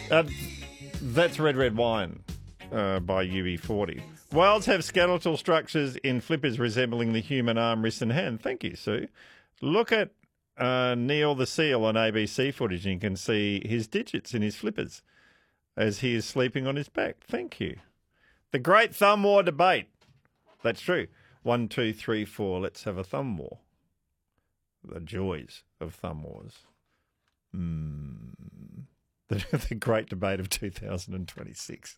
Uh, that's Red Wine by UB40. Whales have skeletal structures in flippers resembling the human arm, wrist and hand. Thank you, Sue. Look at Neil the seal on ABC footage and you can see his digits in his flippers as he is sleeping on his back. Thank you. The great thumb war debate. That's true. 1, 2, 3, 4. Let's have a thumb war. The joys of thumb wars. The great debate of 2026.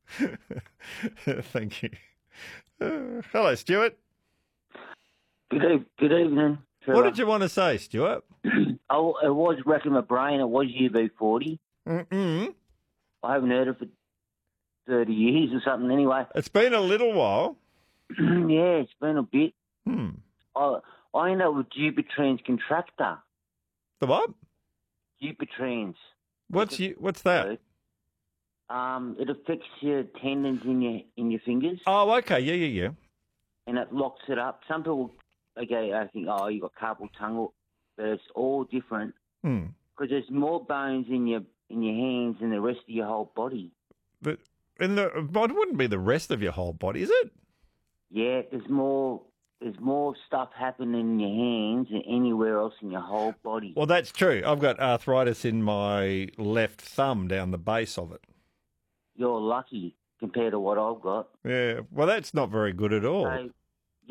Thank you. Hello, Stuart. Good evening. Trevor. What did you want to say, Stuart? It was racking my brain. It was UB40. Mm-mm. I haven't heard it for 30 years or something anyway. It's been a little while. Yeah, it's been a bit. Hmm. I ended up with Dupuytren's contractor. The what? Dupuytren's. What's that? It affects your tendons in your fingers. Oh, okay. Yeah. And it locks it up. Some people, I think, you got carpal tunnel, but it's all different. Because there's more bones in your hands than the rest of your whole body. But it wouldn't be the rest of your whole body, is it? Yeah, there's more stuff happening in your hands than anywhere else in your whole body. Well, that's true. I've got arthritis in my left thumb down the base of it. You're lucky compared to what I've got. Yeah, well, that's not very good at all. So